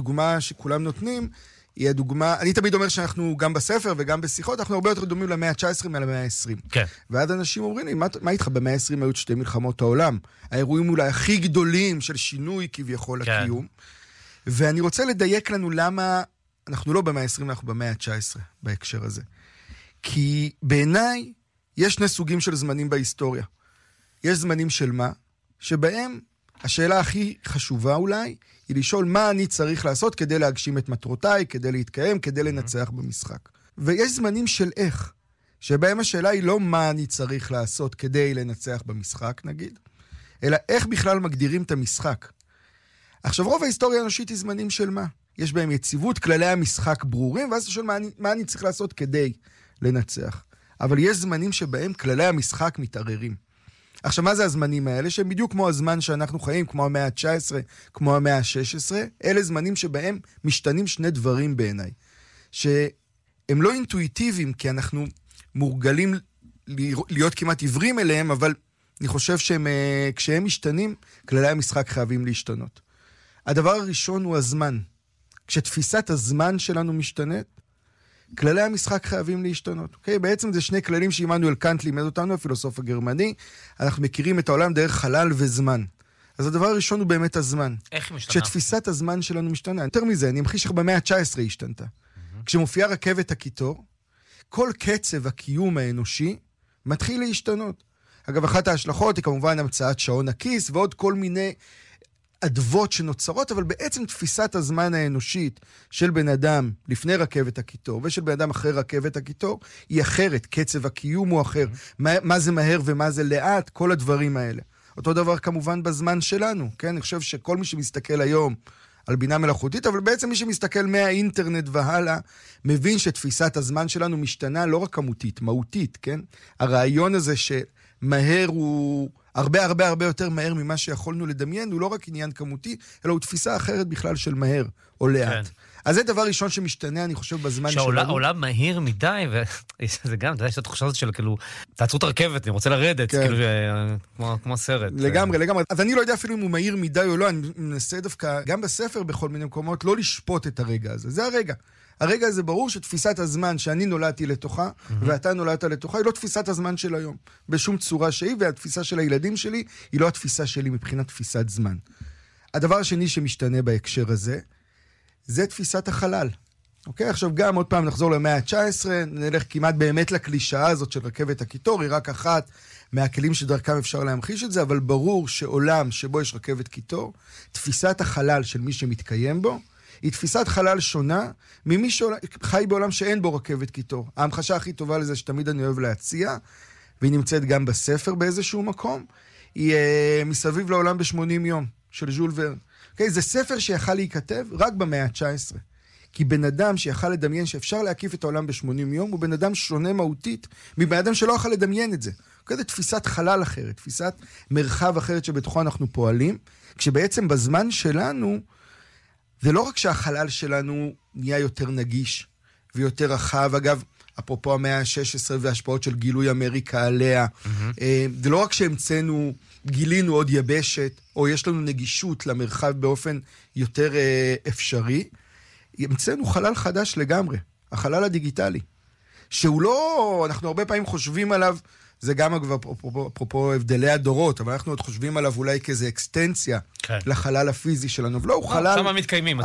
הדוגמה שכולם נותנים, היא הדוגמה, אני תמיד אומר שאנחנו גם בספר וגם בשיחות, אנחנו הרבה יותר דומים למאה ה-19 מהמאה ה-20. כן. ואז אנשים אומרים לי, מה איתך במאה ה-20 היו 2 מלחמות העולם? האירועים אולי הכי גדולים של שינוי כביכול הקיום. ואני רוצה לדייק לנו למה אנחנו לא במאה ה-20, אנחנו במאה ה-19 בהקשר הזה. כי בעיניי יש 2 סוגים של זמנים בהיסטוריה. יש זמנים של מה? שבהם השאלה הכי חשובה אולי, היא לשאול מה אני צריך לעשות כדי להגשים את מטרותיי, כדי להתקיים, כדי לנצח במשחק. ויש זמנים של איך, שבהם השאלה היא לא מה אני צריך לעשות כדי לנצח במשחק, נגיד, אלא איך בכלל מגדירים את המשחק. עכשיו, רוב ההיסטוריה האנושית היא זמנים של מה? יש בהם יציבות, כללי המשחק ברורים, ואז אתה שואל מה אני צריך לעשות כדי לנצח. אבל יש זמנים שבהם כללי המשחק מתערערים. עכשיו, מה זה הזמנים האלה? שהם בדיוק כמו הזמן שאנחנו חיים, כמו המאה ה-19, כמו המאה ה-16. אלה זמנים שבהם משתנים 2 דברים בעיניי. שהם לא אינטואיטיביים, כי אנחנו מורגלים להיות כמעט עיוורים אליהם, אבל אני חושב שכשהם משתנים, כללי המשחק חייבים להשתנות. הדבר הראשון הוא הזמן. כשתפיסת הזמן שלנו משתנית, כללי המשחק חייבים להשתנות. אוקיי? בעצם זה 2 כללים שעמנואל קאנט לימד אותנו, הפילוסוף הגרמני. אנחנו מכירים את העולם דרך חלל וזמן. אז הדבר הראשון הוא באמת הזמן. איך היא משתנה? כשתפיסת הזמן שלנו משתנה. יותר מזה, אני אמחיש לך במאה ה-19 היא השתנתה. כשמופיעה רכבת הקיטור, כל קצב הקיום האנושי מתחיל להשתנות. אגב, אחת ההשלכות היא כמובן המצאת שעון הכיס, ועוד כל מיני אדוות שנוצרות, אבל בעצם תפיסת הזמן האנושית של בן אדם לפני רכבת הקיטור, ושל בן אדם אחרי רכבת הקיטור, היא אחרת. קצב הקיום הוא אחר. מה זה מהר ומה זה לאט, כל הדברים האלה. אותו דבר כמובן בזמן שלנו, כן? אני חושב שכל מי שמסתכל היום על בינה מלאכותית, אבל בעצם מי שמסתכל מהאינטרנט והלאה, מבין שתפיסת הזמן שלנו משתנה לא רק כמותית, מהותית, כן? הרעיון הזה שמהר הוא הרבה הרבה הרבה יותר מהר ממה שיכולנו לדמיין, הוא לא רק עניין כמותי, אלא הוא תפיסה אחרת בכלל של מהר או לאט. אז זה דבר ראשון שמשתנה, אני חושב, בזמן שלנו. שהעולם מהיר מדי, וזה גם, אתה יודע, יש את התחושה הזאת של, כאילו, תעצרו את הרכבת, אני רוצה לרדת, כאילו, כמו סרט. לגמרי, לגמרי. אז אני לא יודע אפילו אם הוא מהיר מדי או לא, אני מנסה דווקא, גם בספר בכל מיני מקומות, לא לשפוט את הרגע הזה. זה הרגע. הרגע הזה ברור שתפיסת הזמן שאני נולדתי לתוכה, ואתה נולדת לתוכה, היא לא תפיסת הזמן של היום. בשום צורה שהיא, והתפיסה של הילדים שלי, היא לא התפיסה שלי מבחינת תפיסת זמן. הדבר השני שמשתנה בהקשר הזה, זה תפיסת החלל. אוקיי? עכשיו גם עוד פעם נחזור למאה ה-19, נלך כמעט באמת לקלישאה הזאת של רכבת הקיטור, היא רק אחת מהכלים שדרכם אפשר להמחיש את זה, אבל ברור שעולם שבו יש רכבת קיטור, תפיסת החלל של מי שמתקיים בו, היא תפיסת חלל שונה ממי שחי בעולם שאין בו רכבת קיטור. ההמחשה הכי טובה לזה שתמיד אני אוהב להציע, והיא נמצאת גם בספר באיזשהו מקום, היא מסביב לעולם ב-80 יום, של ז'ול ורן. Okay, זה ספר שיכל להיכתב רק במאה ה-19. כי בן אדם שיכל לדמיין שאפשר להקיף את העולם ב-80 יום, הוא בן אדם שונה מהותית מבן אדם שלא יכול לדמיין את זה. זה תפיסת חלל אחרת, תפיסת מרחב אחרת שבתוכו אנחנו פועלים, כשבעצם בזמן שלנו, זה לא רק שהחלל שלנו נהיה יותר נגיש ויותר רחב, אגב, אפרופו המאה ה-16 וההשפעות של גילוי אמריקה עליה, זה לא רק שהמצאנו, גילינו עוד יבשת, או יש לנו נגישות למרחב באופן יותר אפשרי, המצאנו חלל חדש לגמרי, החלל הדיגיטלי, שהוא לא, אנחנו הרבה פעמים חושבים עליו, זה גם אפרופו הבדלי הדורות, אבל אנחנו עוד חושבים עליו אולי כאיזו אקסטנציה לחלל הפיזי שלנו, ולא, הוא חלל... שם מתקיימים,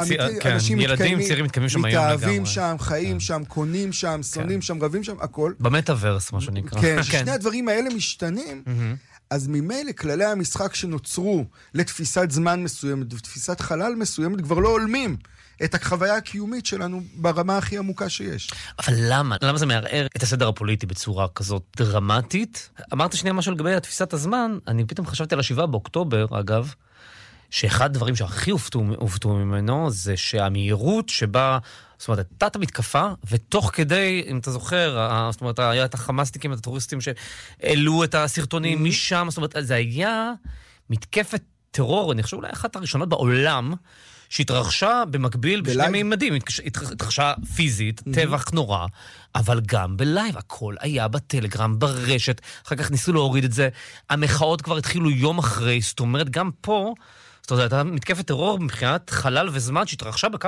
ילדים צעירים מתקיימים שם היום לגמרי. מתאהבים שם, חיים שם, קונים שם, שונאים שם, רבים שם, הכל. במטאברס, מה שנקרא. כן, ששני הדברים האלה משתנים, אז ממילא כללי המשחק שנוצרו לתפיסת זמן מסוימת, ותפיסת חלל מסוימת, כבר לא עולמים את החוויה הקיומית שלנו ברמה הכי עמוקה שיש. אבל למה? למה זה מערער את הסדר הפוליטי בצורה כזאת דרמטית? אמרת שנייה משהו לגבי תפיסת הזמן, אני פתאום חשבתי על 7 באוקטובר, אגב, שאחד הדברים שהכי הופתעו ממנו, זה שהמהירות שבה, זאת אומרת, הייתה את המתקפה, ותוך כדי, אם אתה זוכר, זאת אומרת, היה את החמאסניקים, את הטרוריסטים שהעלו את הסרטונים משם, זאת אומרת, זה היה מתקפת טרור, אני חושב אולי אחת הראשונות בעולם, שהתרחשה במקביל בשני מימדים, התרחשה פיזית, טבח נורא, אבל גם בלייב, הכל היה בטלגרם, ברשת, אחר כך ניסו להוריד את זה, המחאות כבר התחילו יום אחרי, זאת אומרת, גם פה, זאת אומרת, הייתה מתקפת טרור מבחינת חלל וזמן שהתרחשה בכמה